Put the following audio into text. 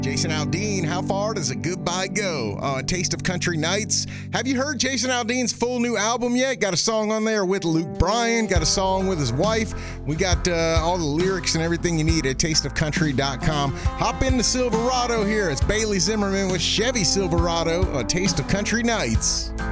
Jason Aldean, how far does a goodbye go? Taste of Country Nights. Have you heard Jason Aldean's full new album yet? Got a song on there with Luke Bryan, got a song with his wife. We got all the lyrics and everything you need at tasteofcountry.com. Hop into Silverado here. It's Bailey Zimmerman with Chevy Silverado, A Taste of Country Nights.